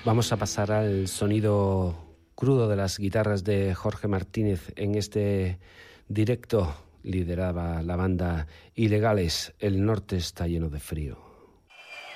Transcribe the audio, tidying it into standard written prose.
Vamos a pasar al sonido crudo de las guitarras de Jorge Martínez. En este directo lideraba la banda Ilegales. El norte está lleno de frío.